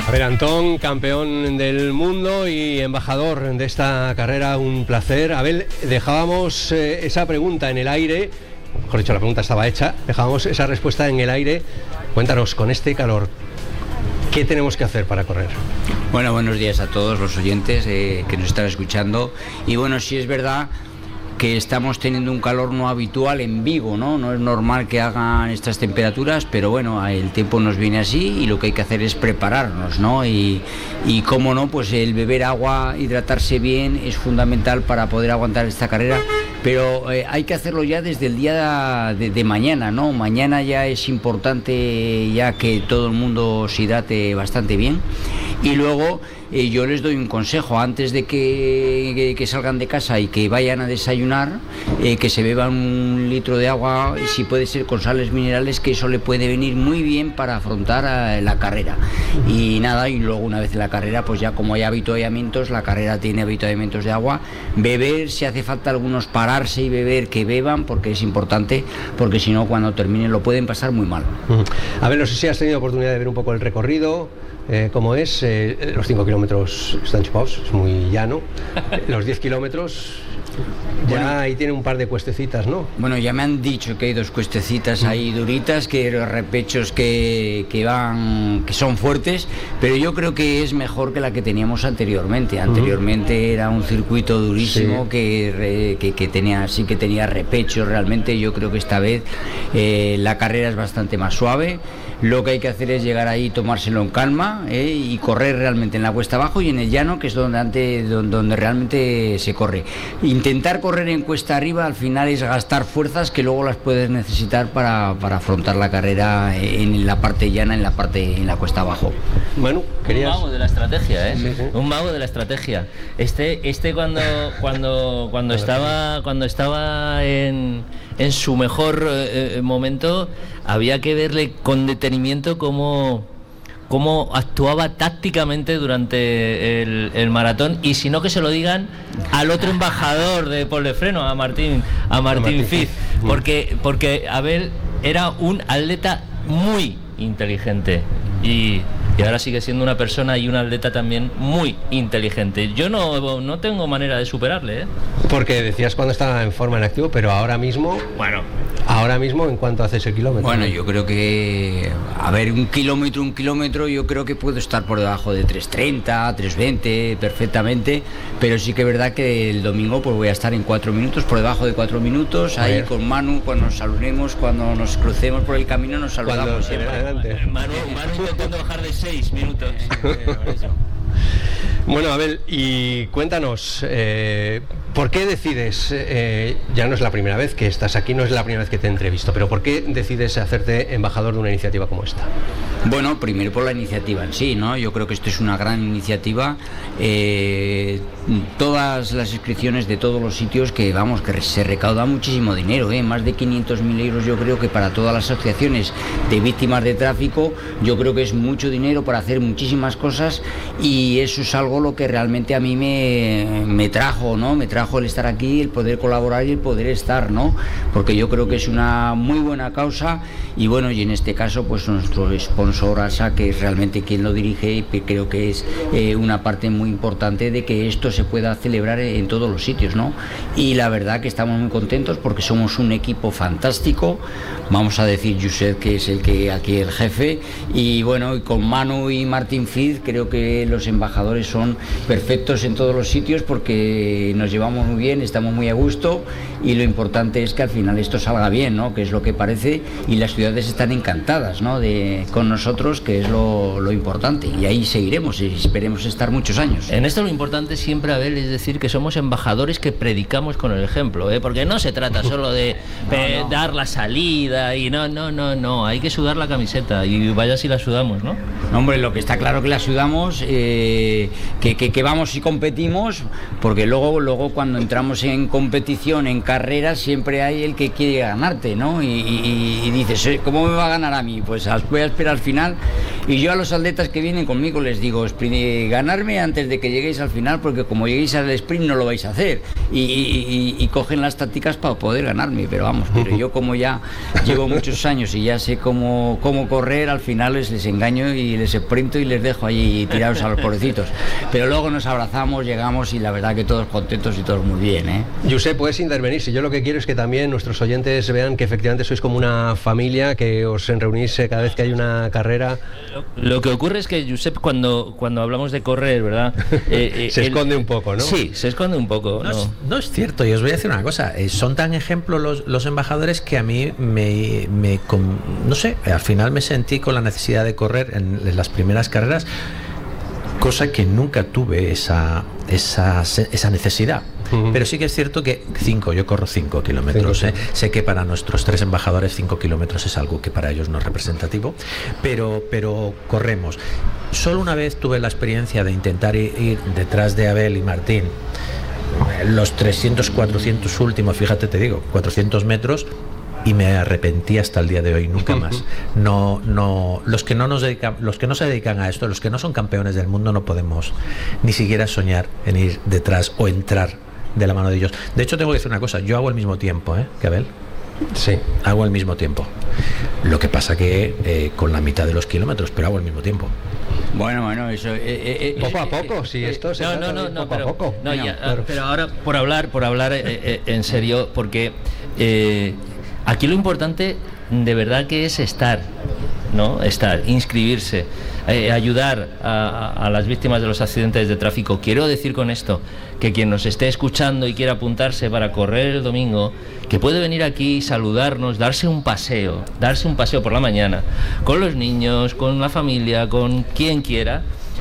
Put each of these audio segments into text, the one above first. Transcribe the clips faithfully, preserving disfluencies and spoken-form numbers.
Abel Antón, campeón del mundo y embajador de esta carrera, un placer. Abel, dejábamos eh, esa pregunta en el aire, mejor dicho, la pregunta estaba hecha, dejábamos esa respuesta en el aire. Cuéntanos, con este calor, ¿qué tenemos que hacer para correr? Bueno, buenos días a todos los oyentes eh, que nos están escuchando. Y bueno, sí es verdad que estamos teniendo un calor no habitual en Vigo, ¿no? No es normal que hagan estas temperaturas, pero bueno, el tiempo nos viene así y lo que hay que hacer es prepararnos, ¿no? Y, y cómo no, pues el beber agua, hidratarse bien es fundamental para poder aguantar esta carrera, pero eh, hay que hacerlo ya desde el día de, de mañana, ¿no? Mañana ya es importante ya que todo el mundo se hidrate bastante bien. Y luego eh, yo les doy un consejo, antes de que, que, que salgan de casa y que vayan a desayunar, eh, que se beban un litro de agua, si puede ser con sales minerales, que eso le puede venir muy bien para afrontar a la carrera. Y nada, y luego una vez en la carrera, pues ya como hay avituallamientos, la carrera tiene avituallamientos de agua, beber, si hace falta algunos pararse y beber, que beban, porque es importante, porque si no cuando terminen lo pueden pasar muy mal. A ver, no sé si has tenido oportunidad de ver un poco el recorrido. Eh, ¿Cómo es? Eh, los cinco kilómetros están chupados, es muy llano. Los diez kilómetros ya bueno, ahí tiene un par de cuestecitas, ¿no? Bueno, ya me han dicho que hay dos cuestecitas ahí duritas, que repechos que, que van, que son fuertes, pero yo creo que es mejor que la que teníamos anteriormente. Anteriormente era un circuito durísimo, sí, que, que, que tenía, sí que tenía repechos realmente. Yo creo que esta vez eh, la carrera es bastante más suave. Lo que hay que hacer es llegar ahí, tomárselo en calma eh, y correr realmente en la cuesta abajo y en el llano, que es donde, antes, donde, donde realmente se corre. Intentar correr en cuesta arriba al final es gastar fuerzas que luego las puedes necesitar para, para afrontar la carrera en la parte llana, en la parte en la cuesta abajo. Bueno, querías... Un mago de la estrategia, ¿eh? Sí, sí. Un mago de la estrategia. Este, este cuando, cuando, cuando estaba, cuando estaba en, en su mejor eh, momento, había que verle con detenimiento cómo, cómo actuaba tácticamente durante el, el maratón, y si no, que se lo digan al otro embajador de Pol de Freno, a Martín, a Martín Fiz, porque, porque Abel era un atleta muy inteligente y, y ahora sigue siendo una persona y un atleta también muy inteligente. Yo no, no tengo manera de superarle, ¿eh? Porque decías cuando estaba en forma, en activo, pero ahora mismo... Bueno... Ahora mismo, ¿en cuánto haces el kilómetro? Bueno, yo creo que, a ver, un kilómetro, un kilómetro, yo creo que puedo estar por debajo de tres treinta, tres veinte, perfectamente, pero sí que es verdad que el domingo pues voy a estar en cuatro minutos, por debajo de cuatro minutos, ahí con Manu, cuando nos saludemos, cuando nos crucemos por el camino, nos saludamos siempre. Adelante. Manu, Manu intentando bajar de seis minutos. Bueno, Abel, y cuéntanos, eh, ¿por qué decides, eh, ya no es la primera vez que estás aquí, no es la primera vez que te entrevisto, pero ¿por qué decides hacerte embajador de una iniciativa como esta? Bueno, primero por la iniciativa en sí, ¿no? Yo creo que esto es una gran iniciativa. Eh, todas las inscripciones de todos los sitios, que vamos, que se recauda muchísimo dinero, ¿eh? Más de quinientos mil euros, yo creo que para todas las asociaciones de víctimas de tráfico, yo creo que es mucho dinero para hacer muchísimas cosas, y eso es algo lo que realmente a mí me, me trajo, ¿no? Me trajo el estar aquí, el poder colaborar y el poder estar, ¿no? Porque yo creo que es una muy buena causa, y bueno, y en este caso pues nuestro sponsor ASA, que es realmente quien lo dirige, y creo que es eh, una parte muy importante de que esto se pueda celebrar en todos los sitios, ¿no? Y la verdad que estamos muy contentos porque somos un equipo fantástico. Vamos a decir Josep, que es el que aquí el jefe, y bueno, y con Manu y Martín Fiz creo que los embajadores son perfectos en todos los sitios, porque nos llevamos muy bien, estamos muy a gusto, y lo importante es que al final esto salga bien, ¿no? Que es lo que parece, y las ciudades están encantadas, ¿no? De, con nosotros, que es lo, lo importante, y ahí seguiremos y esperemos estar muchos años. En esto lo importante siempre, Abel, es decir que somos embajadores que predicamos con el ejemplo, ¿eh? Porque no se trata solo de eh, no, no. dar la salida y no, no, no, no, hay que sudar la camiseta, y vaya si la sudamos, ¿no? Hombre, lo que está claro que la sudamos, eh, que, que, que vamos y competimos, porque luego, luego cuando entramos en competición, en carreras, siempre hay el que quiere ganarte, ¿no? Y, y, y dices, ¿cómo me va a ganar a mí? Pues voy a esperar al final. Y yo a los atletas que vienen conmigo les digo, ganarme antes de que lleguéis al final, porque como lleguéis al sprint no lo vais a hacer. Y, y, y, y cogen las tácticas para poder ganarme, pero vamos, pero yo como ya llevo muchos años y ya sé cómo, cómo correr, al final les, les engaño y les sprinto y les dejo ahí tirados a los pobrecitos. Pero luego nos abrazamos, llegamos y la verdad que todos contentos y todos muy bien, ¿eh? Josep, puedes intervenir. Si yo lo que quiero es que también nuestros oyentes vean que efectivamente sois como una familia, que os reunís cada vez que hay una carrera. Lo que ocurre es que, Josep, cuando, cuando hablamos de correr, ¿verdad? Eh, eh, se esconde el, un poco, ¿no? Sí, se esconde un poco. No, no. Es, no es cierto, y os voy a decir una cosa. Eh, son tan ejemplos los, los embajadores que a mí me, me con, no sé, al final me sentí con la necesidad de correr en, en las primeras carreras, cosa que nunca tuve esa, esa, esa necesidad. Uh-huh. Pero sí que es cierto que cinco, yo corro cinco kilómetros. Cinco, sí. eh. Sé que para nuestros tres embajadores cinco kilómetros es algo que para ellos no es representativo, pero, pero corremos. Solo una vez tuve la experiencia de intentar ir, ir detrás de Abel y Martín los trescientos, cuatrocientos últimos, fíjate, te digo, cuatrocientos metros, y me arrepentí hasta el día de hoy, nunca más. No, no, los que no nos dedican, los que no se dedican a esto, los que no son campeones del mundo, no podemos ni siquiera soñar en ir detrás o entrar de la mano de ellos. De hecho, tengo que decir una cosa, yo hago el mismo tiempo, ¿eh? ¿Que Abel? Sí. Hago el mismo tiempo. Lo que pasa que eh, con la mitad de los kilómetros, pero hago el mismo tiempo. Bueno, bueno, eso eh, eh, poco a poco, si eh, esto se no, no, no, no, poco pero, a poco. No, no, ya, claro. Pero ahora por hablar, por hablar eh, eh, en serio, porque eh, aquí lo importante de verdad que es estar, ¿no? Estar, inscribirse, eh, ayudar a, a las víctimas de los accidentes de tráfico. Quiero decir con esto que quien nos esté escuchando y quiera apuntarse para correr el domingo, que puede venir aquí, saludarnos, darse un paseo, darse un paseo por la mañana, con los niños, con la familia, con quien quiera,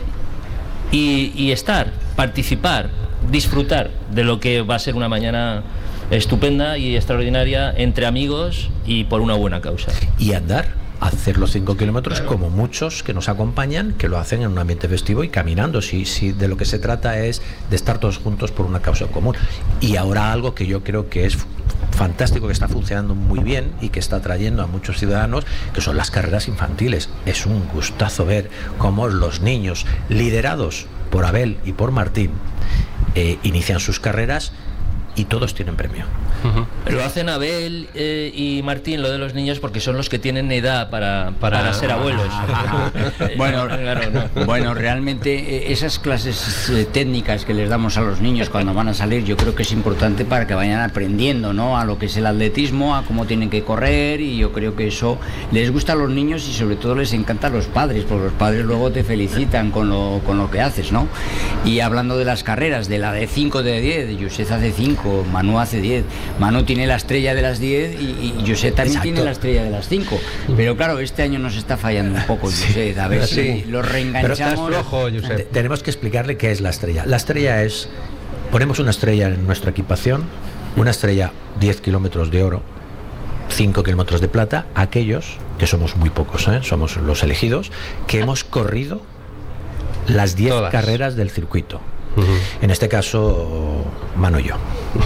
y, y estar, participar, disfrutar de lo que va a ser una mañana estupenda y extraordinaria entre amigos y por una buena causa. Y andar, hacer los cinco kilómetros, claro, como muchos que nos acompañan, que lo hacen en un ambiente festivo y caminando. Si, si de lo que se trata es de estar todos juntos por una causa común. Y ahora algo que yo creo que es fantástico, que está funcionando muy bien y que está atrayendo a muchos ciudadanos, que son las carreras infantiles. Es un gustazo ver cómo los niños, liderados por Abel y por Martín, eh, inician sus carreras y todos tienen premio. Uh-huh. Lo hacen Abel eh, y Martín, lo de los niños, porque son los que tienen edad para, para, para ser abuelos. bueno, claro, no. Bueno, realmente esas clases eh, técnicas que les damos a los niños cuando van a salir, yo creo que es importante para que vayan aprendiendo, ¿no? A lo que es el atletismo, a cómo tienen que correr, y yo creo que eso les gusta a los niños y sobre todo les encanta a los padres, porque los padres luego te felicitan con lo, con lo que haces, ¿no? Y hablando de las carreras, de la de cinco de diez, Josep hace cinco, Manu hace diez. Manu tiene la estrella de las diez y, y Josep también Exacto. tiene la estrella de las cinco. Pero claro, este año nos está fallando un poco, Josep. Sí, a ver sí. si lo reenganchamos. Pero estás flojo, Josep. Tenemos que explicarle qué es la estrella. La estrella es, ponemos una estrella en nuestra equipación, una estrella diez kilómetros de oro, cinco kilómetros de plata, aquellos, que somos muy pocos, ¿eh? Somos los elegidos, que hemos corrido las diez carreras del circuito. Uh-huh. En este caso, Manu y yo.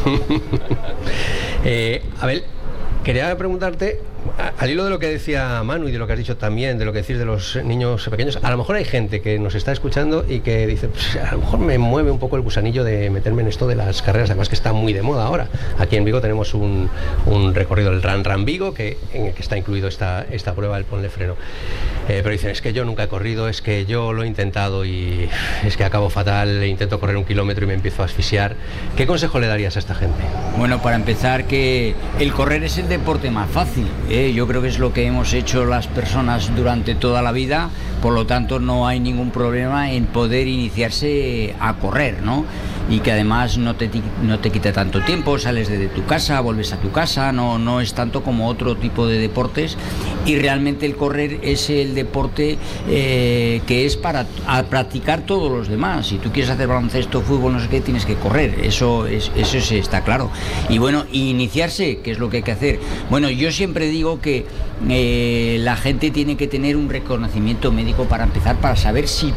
eh, Abel, quería preguntarte, al hilo de lo que decía Manu y de lo que has dicho también, de lo que decís de los niños pequeños, a lo mejor hay gente que nos está escuchando y que dice, pues, a lo mejor me mueve un poco el gusanillo de meterme en esto de las carreras, además que está muy de moda ahora. Aquí en Vigo tenemos un, un recorrido, el Run Run Vigo, que, en el que está incluido esta, esta prueba del ponle freno. Eh, pero dicen, es que yo nunca he corrido, es que yo lo he intentado y es que acabo fatal, intento correr un kilómetro y me empiezo a asfixiar. ¿Qué consejo le darías a esta gente? Bueno, para empezar, que el correr es el deporte más fácil. Eh, yo creo que es lo que hemos hecho las personas durante toda la vida, por lo tanto no hay ningún problema en poder iniciarse a correr, ¿no? Y que además no te, no te quita tanto tiempo, sales de tu casa, vuelves a tu casa, no, no es tanto como otro tipo de deportes, y realmente el correr es el deporte eh, que es para a practicar todos los demás. Si tú quieres hacer baloncesto, fútbol, no sé qué, tienes que correr, eso, es, eso sí está claro. Y bueno, iniciarse, ¿qué es lo que hay que hacer? Bueno, yo siempre digo que eh, la gente tiene que tener un reconocimiento médico para empezar, para saber si